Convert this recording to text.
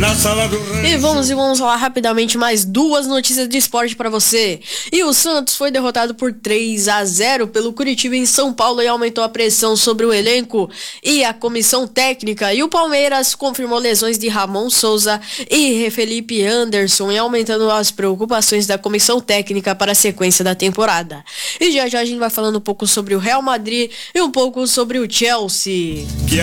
na sala do rancho. E vamos falar rapidamente mais duas notícias de esporte para você. E o Santos foi derrotado por 3-0 pelo Curitiba em São Paulo e aumentou a pressão sobre o elenco e a comissão técnica. E o Palmeiras confirmou lesões de Ramon Souza e Felipe Anderson e aumentando as preocupações da comissão técnica para a sequência da temporada. E já a gente vai falando um pouco sobre o Real Madrid e um pouco sobre o Chelsea. Que